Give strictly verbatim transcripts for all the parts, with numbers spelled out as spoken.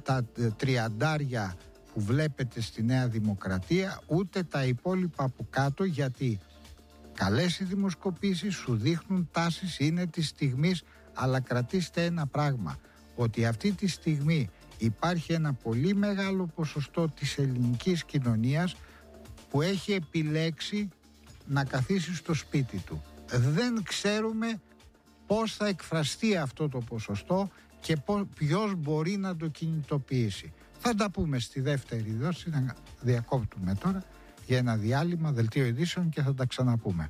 τα τριαντάρια που βλέπετε στη Νέα Δημοκρατία, ούτε τα υπόλοιπα από κάτω, γιατί καλές οι δημοσκοπήσεις, σου δείχνουν τάσεις, είναι της στιγμής, αλλά κρατήστε ένα πράγμα, ότι αυτή τη στιγμή υπάρχει ένα πολύ μεγάλο ποσοστό της ελληνικής κοινωνίας που έχει επιλέξει να καθίσει στο σπίτι του. Δεν ξέρουμε πώς θα εκφραστεί αυτό το ποσοστό και ποιος μπορεί να το κινητοποιήσει. Θα τα πούμε στη δεύτερη δόση, να διακόπτουμε τώρα για ένα διάλειμμα, δελτίο ειδήσεων, και θα τα ξαναπούμε.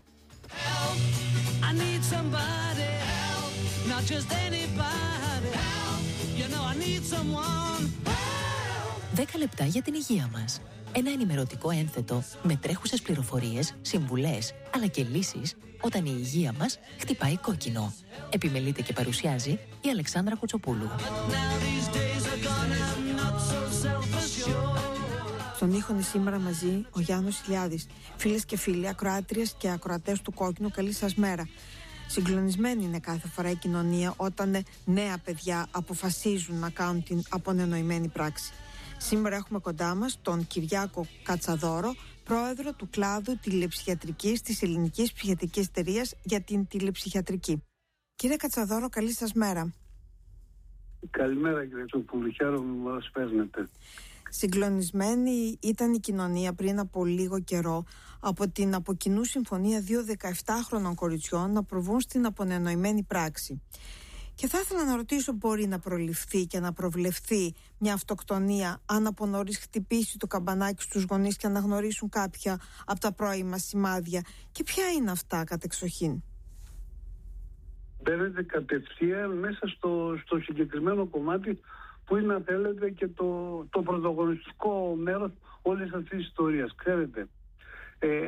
δέκα λεπτά για την υγεία μας. Ένα ενημερωτικό ένθετο με τρέχουσες πληροφορίες, συμβουλές, αλλά και λύσεις όταν η υγεία μας χτυπάει κόκκινο. Επιμελείται και παρουσιάζει η Αλεξάνδρα Κουτσοπούλου. Στον ήχο είναι σήμερα μαζί ο Γιάννος Ηλιάδης. Φίλες και φίλοι, ακροάτριες και ακροατές του Κόκκινου, καλή σας μέρα. Συγκλονισμένη είναι κάθε φορά η κοινωνία όταν νέα παιδιά αποφασίζουν να κάνουν την απονενοημένη πράξη. Σήμερα έχουμε κοντά μας τον Κυριάκο Κατσαδόρο, πρόεδρο του κλάδου τηλεψυχιατρικής της Ελληνικής Ψυχιατρικής Εταιρείας για την τηλεψυχιατρική. Κύριε Κατσαδόρο, καλή σας μέρα. Καλημέρα κύριε Τσοπούλου, χαίρομαι που μας παίρνετε. Συγκλονισμένη ήταν η κοινωνία πριν από λίγο καιρό από την από κοινού συμφωνία δύο δεκαεπτάχρονων κοριτσιών να προβούν στην απονενοημένη πράξη. Και θα ήθελα να ρωτήσω, μπορεί να προληφθεί και να προβλεφθεί μια αυτοκτονία αν από νωρίς χτυπήσει το καμπανάκι στους γονείς και αναγνωρίσουν κάποια από τα πρώιμα σημάδια, και ποια είναι αυτά κατεξοχήν? Μπαίνετε κατευθείαν μέσα στο, στο συγκεκριμένο κομμάτι που είναι, αν θέλετε, και το, το πρωταγωνιστικό μέρος όλης αυτής της ιστορίας. Ξέρετε, ε,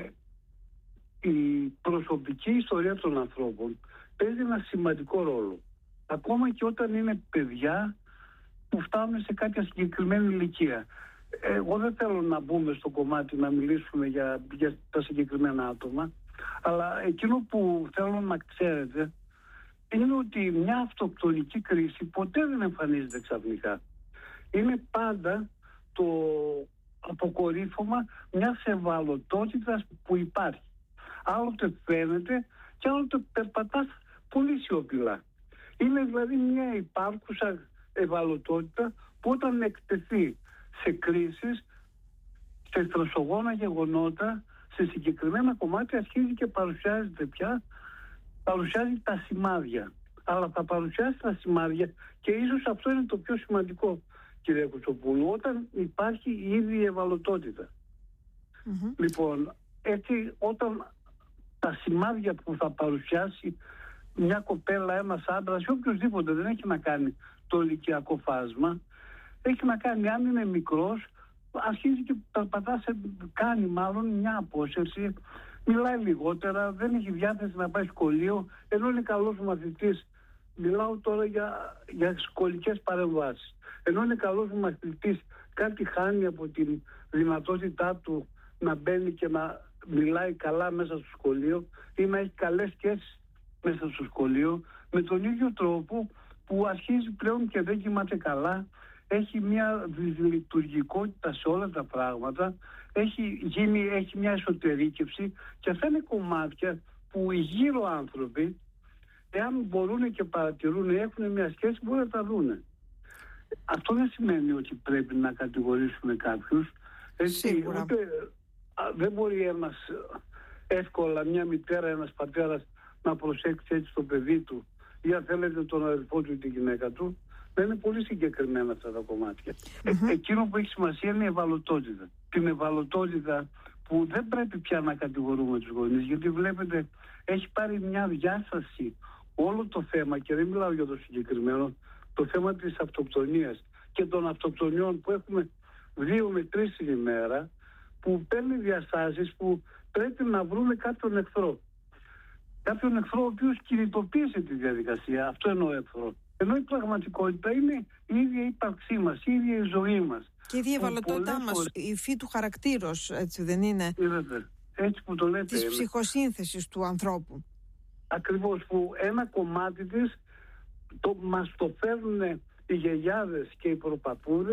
η προσωπική ιστορία των ανθρώπων παίζει ένα σημαντικό ρόλο. Ακόμα και όταν είναι παιδιά που φτάνουν σε κάποια συγκεκριμένη ηλικία. Εγώ δεν θέλω να μπούμε στο κομμάτι να μιλήσουμε για, για τα συγκεκριμένα άτομα, αλλά εκείνο που θέλω να ξέρετε είναι ότι μια αυτοκτονική κρίση ποτέ δεν εμφανίζεται ξαφνικά. Είναι πάντα το αποκορύφωμα μιας ευαλωτότητας που υπάρχει. Άλλοτε φαίνεται και άλλοτε περπατάς πολύ σιωπηλά. Είναι δηλαδή μια υπάρχουσα ευαλωτότητα που όταν εκτεθεί σε κρίσεις, σε στρεσογόνα γεγονότα, σε συγκεκριμένα κομμάτια αρχίζει και παρουσιάζεται πια, παρουσιάζει τα σημάδια. Αλλά θα παρουσιάσει τα σημάδια, και ίσως αυτό είναι το πιο σημαντικό, κύριε Κουτσοπούλου, όταν υπάρχει ήδη η ευαλωτότητα. Mm-hmm. Λοιπόν, έτσι όταν τα σημάδια που θα παρουσιάσει μια κοπέλα, ένας άντρας ή οποιοδήποτε, δεν έχει να κάνει το ηλικιακό φάσμα, έχει να κάνει, αν είναι μικρός, αρχίζει και περπατά, σε, κάνει μάλλον μια απόσυρση, μιλάει λιγότερα, δεν έχει διάθεση να πάει σχολείο, ενώ είναι καλός μαθητής. Μιλάω τώρα για, για σχολικές παρεμβάσεις. Ενώ είναι καλός μαθητής, κάτι χάνει από την δυνατότητά του να μπαίνει και να μιλάει καλά μέσα στο σχολείο ή να έχει καλές σχέσεις μέσα στο σχολείο, με τον ίδιο τρόπο που αρχίζει πλέον και δεν κοιμάται καλά, έχει μια δυσλειτουργικότητα σε όλα τα πράγματα, έχει, γίνει, έχει μια εσωτερήκευση, και αυτά είναι κομμάτια που οι γύρω άνθρωποι, εάν μπορούν και παρατηρούν, έχουν μια σχέση, μπορούν να τα δούνε. Αυτό δεν σημαίνει ότι πρέπει να κατηγορήσουμε κάποιους. Έτσι, ούτε, δεν μπορεί ένας εύκολα, μια μητέρα, ένας πατέρας, να προσέξει έτσι το παιδί του, ή αν θέλετε τον αδελφό του ή τη γυναίκα του. Δεν είναι πολύ συγκεκριμένα αυτά τα κομμάτια. Mm-hmm. Ε, εκείνο που έχει σημασία είναι η ευαλωτότητα. Την ευαλωτότητα που δεν πρέπει πια να κατηγορούμε τους γονείς, γιατί βλέπετε έχει πάρει μια διάσταση όλο το θέμα, και δεν μιλάω για το συγκεκριμένο, το θέμα της αυτοκτονίας και των αυτοκτονιών που έχουμε δύο με τρεις την ημέρα, που παίρνει διαστάσεις που πρέπει να βρούμε κάποιον εχθρό. Κάποιον εχθρό ο οποίος κινητοποίησε τη διαδικασία. Αυτό εννοώ εχθρό. Ενώ η πραγματικότητα είναι η ίδια η ύπαρξή μας, η ίδια η ζωή μας. Και η ίδια η ευαλωτότητά μας, φορές... η υφή του χαρακτήρος, έτσι δεν είναι? Είδατε, έτσι που το λέτε. Της είναι. Ψυχοσύνθεσης του ανθρώπου. Ακριβώς, που ένα κομμάτι της το, μας το φέρνουν οι γιαγιάδες και οι προπαππούδες